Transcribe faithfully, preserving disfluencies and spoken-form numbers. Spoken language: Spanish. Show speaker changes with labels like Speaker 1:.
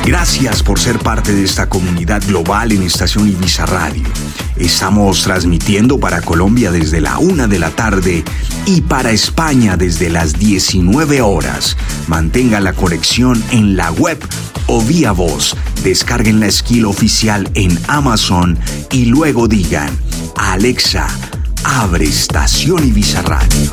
Speaker 1: Gracias por ser parte de esta comunidad global en Estación Ibiza Radio. Estamos transmitiendo para Colombia desde la una de la tarde y para España desde las diecinueve horas. Mantenga la conexión en la web o vía voz. Descarguen la skill oficial en Amazon y luego digan: Alexa, abre Estación Ibiza Radio.